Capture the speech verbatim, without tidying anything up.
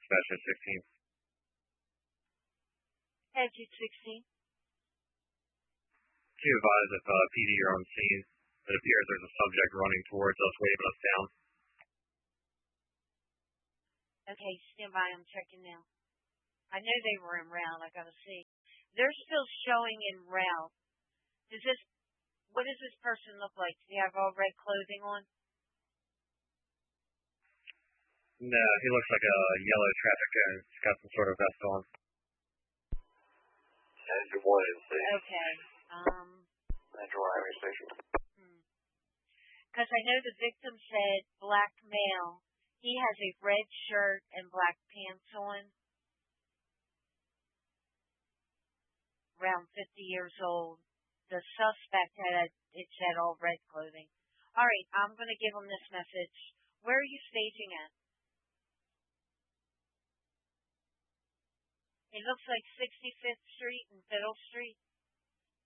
dispatch at sixteen. Edge at sixteen. Can you advise if uh, P D are on scene? It appears there's a subject running towards us, waving us down. Okay, stand by. I'm checking now. I know they were en route. I gotta see. They're still showing en route. Does this? What does this person look like? Does he have all red clothing on? No, he looks like a yellow traffic cone. He's got some sort of vest on. Manager one and six. Okay. Um. Manager one Highway Station. Because I know the victim said black male. He has a red shirt and black pants on. Around fifty years old. The suspect had, it said all red clothing. All right, I'm going to give him this message. Where are you staging at? It looks like sixty-fifth Street and Fiddle Street.